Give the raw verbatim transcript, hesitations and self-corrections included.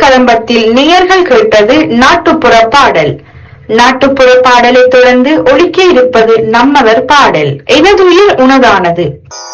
கதம்பத்தில் நேயர்கள் கேட்டது நாட்டுப்புற பாடல். நாட்டுப்புற பாடலை தொடர்ந்து ஒலிக்க இருப்பது நம்மவர் பாடல். எனதுயிர் உனதானது.